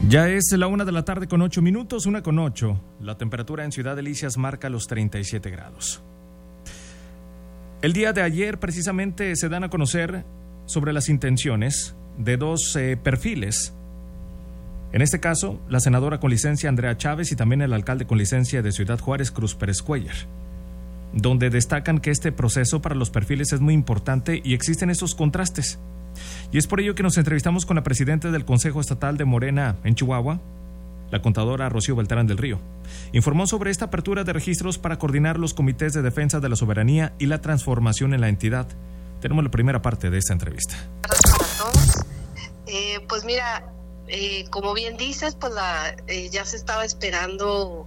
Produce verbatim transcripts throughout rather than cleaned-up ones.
Ya es la una de la tarde con ocho minutos, una con ocho. La temperatura en Ciudad Delicias marca los treinta y siete grados. El día de ayer precisamente se dan a conocer sobre las intenciones de dos eh, perfiles. En este caso, la senadora con licencia Andrea Chávez y también el alcalde con licencia de Ciudad Juárez, Cruz Pérez Cuéllar, donde destacan que este proceso para los perfiles es muy importante y existen esos contrastes. Y es por ello que nos entrevistamos con la presidenta del Consejo Estatal de Morena en Chihuahua, la contadora Rocío Beltrán del Río. Informó sobre esta apertura de registros para coordinar los comités de defensa de la soberanía y la transformación en la entidad. Tenemos la primera parte de esta entrevista. Para todos, eh, pues mira, eh, como bien dices, pues la, eh, ya se estaba esperando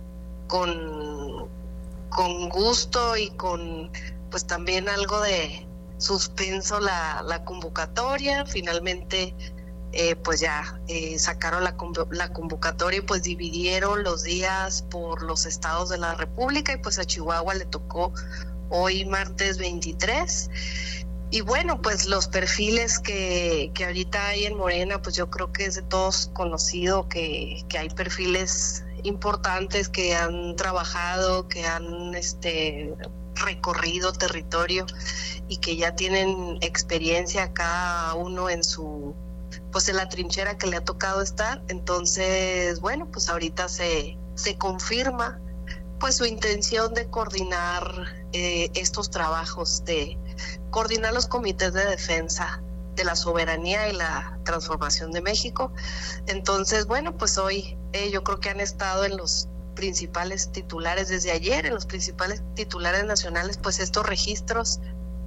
con, con gusto y con pues también algo de suspenso la, la convocatoria. Finalmente eh, pues ya eh, sacaron la, la convocatoria y pues dividieron los días por los estados de la República y pues a Chihuahua le tocó hoy martes veintitrés. Y bueno, pues los perfiles que, que ahorita hay en Morena, pues yo creo que es de todos conocido que, que hay perfiles importantes que han trabajado, que han este recorrido territorio y que ya tienen experiencia cada uno en su, pues en la trinchera que le ha tocado estar. Entonces, bueno, pues ahorita se, se confirma pues su intención de coordinar eh, estos trabajos, de coordinar los comités de defensa de la soberanía y la transformación de México. Entonces, bueno, pues hoy eh, yo creo que han estado en los principales titulares desde ayer, en los principales titulares nacionales, pues estos registros,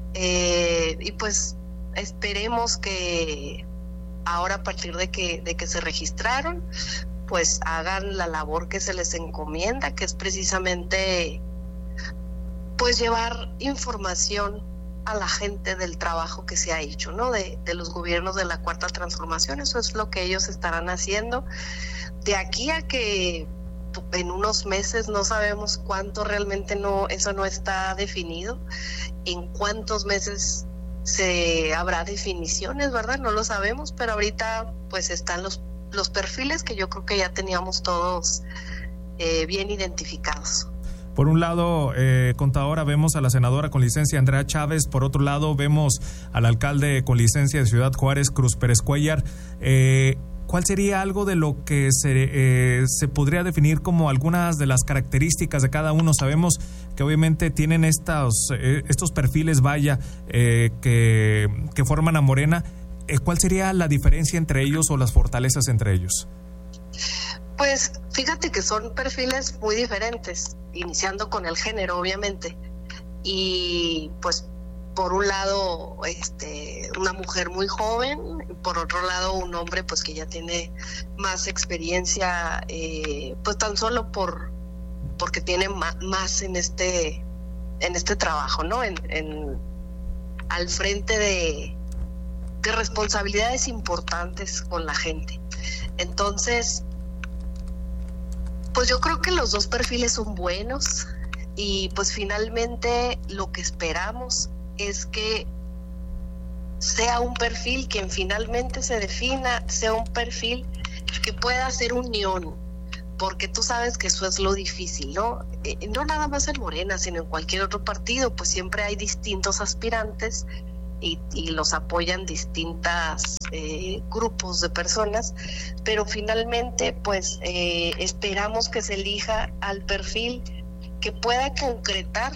eh, y pues esperemos que ahora a partir de que, de que se registraron, pues hagan la labor que se les encomienda, que es precisamente pues llevar información a la gente del trabajo que se ha hecho, ¿no? De, de los gobiernos de la Cuarta Transformación. Eso es lo que ellos estarán haciendo. De aquí a que en unos meses, no sabemos cuánto realmente, no, eso no está definido, en cuántos meses se habrá definiciones, ¿verdad? No lo sabemos, pero ahorita pues están los, los perfiles que yo creo que ya teníamos todos eh, bien identificados. Por un lado, eh, contadora, vemos a la senadora con licencia Andrea Chávez. Por otro lado, vemos al alcalde con licencia de Ciudad Juárez, Cruz Pérez Cuéllar. Eh, ¿Cuál sería algo de lo que se, eh, se podría definir como algunas de las características de cada uno? Sabemos que obviamente tienen estos, eh, estos perfiles, vaya, eh, que, que forman a Morena. Eh, ¿Cuál sería la diferencia entre ellos o las fortalezas entre ellos? Pues fíjate que son perfiles muy diferentes, iniciando con el género, obviamente. Y pues por un lado este una mujer muy joven, por otro lado un hombre pues que ya tiene más experiencia, eh, pues tan solo por porque tiene ma, más en este en este trabajo, ¿no? En, en al frente de, de responsabilidades importantes con la gente. Entonces, pues yo creo que los dos perfiles son buenos y pues finalmente lo que esperamos es que sea un perfil que finalmente se defina, sea un perfil que pueda hacer unión, porque tú sabes que eso es lo difícil, ¿no? Eh, no nada más en Morena, sino en cualquier otro partido, pues siempre hay distintos aspirantes y, y los apoyan distintos eh, grupos de personas, pero finalmente pues eh, esperamos que se elija al perfil que pueda concretar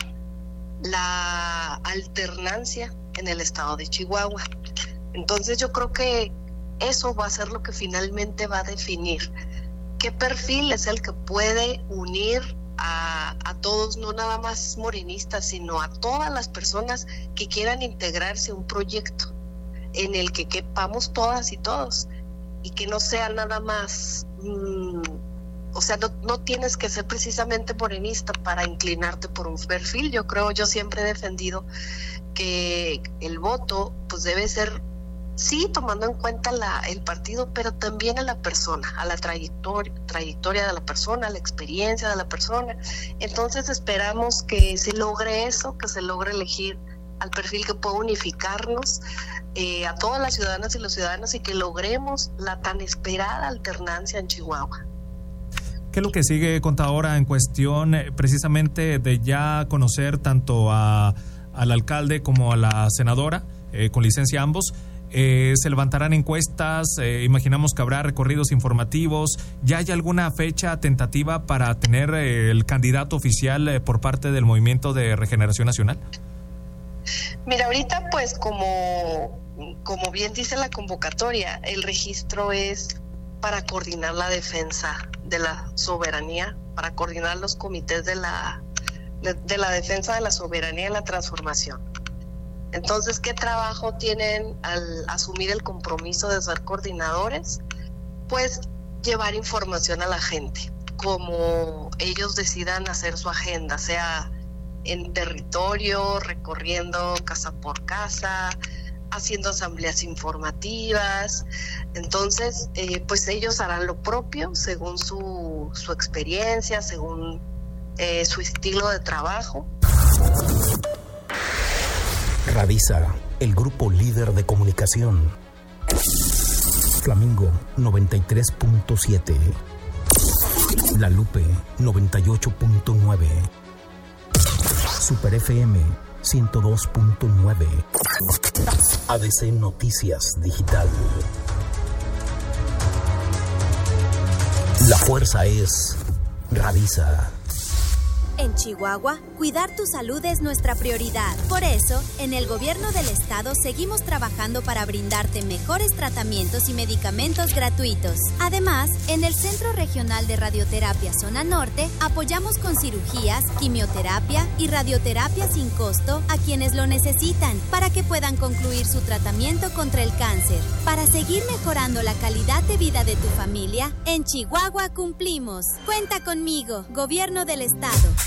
la alternancia en el estado de Chihuahua. Entonces yo creo que eso va a ser lo que finalmente va a definir qué perfil es el que puede unir a, a todos, no nada más morenistas, sino a todas las personas que quieran integrarse a un proyecto en el que quepamos todas y todos, y que no sea nada más mmm, o sea, no, no tienes que ser precisamente morenista para inclinarte por un perfil. Yo creo, yo siempre he defendido que el voto pues debe ser, sí, tomando en cuenta la, el partido, pero también a la persona, a la trayectoria, trayectoria de la persona, a la experiencia de la persona. Entonces esperamos que se logre eso, que se logre elegir al perfil que pueda unificarnos eh, a todas las ciudadanas y los ciudadanos y que logremos la tan esperada alternancia en Chihuahua. ¿Qué es lo que sigue, contadora, en cuestión eh, precisamente de ya conocer tanto a, al alcalde como a la senadora, eh, con licencia ambos? Eh, ¿Se levantarán encuestas? Eh, imaginamos que habrá recorridos informativos. ¿Ya hay alguna fecha tentativa para tener eh, el candidato oficial eh, por parte del Movimiento de Regeneración Nacional? Mira, ahorita pues como, como bien dice la convocatoria, el registro es para coordinar la defensa de la soberanía, para coordinar los comités de la, de, de la defensa de la soberanía y la transformación. Entonces, ¿qué trabajo tienen al asumir el compromiso de ser coordinadores? Pues llevar información a la gente, como ellos decidan hacer su agenda, sea en territorio, recorriendo casa por casa, haciendo asambleas informativas. Entonces, eh, pues ellos harán lo propio según su, su experiencia, según eh, su estilo de trabajo. Radiza, el grupo líder de comunicación. Flamingo noventa y tres punto siete. La Lupe noventa y ocho punto nueve. Super F M ciento dos punto nueve. A D C Noticias Digital. La fuerza es Radiza. En Chihuahua, cuidar tu salud es nuestra prioridad. Por eso, en el gobierno del estado seguimos trabajando para brindarte mejores tratamientos y medicamentos gratuitos. Además, en el Centro Regional de Radioterapia Zona Norte, apoyamos con cirugías, quimioterapia y radioterapia sin costo a quienes lo necesitan para que puedan concluir su tratamiento contra el cáncer. Para seguir mejorando la calidad de vida de tu familia, en Chihuahua cumplimos. Cuenta conmigo, Gobierno del Estado.